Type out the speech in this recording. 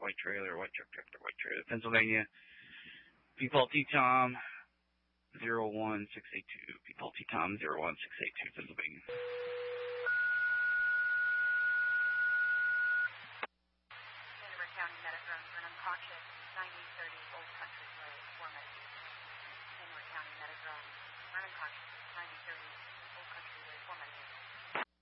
white trailer, white truck, tractor, white trailer, Pennsylvania. P-Paul T-Tom, 01682. P-Paul T-Tom, 01682, Pennsylvania.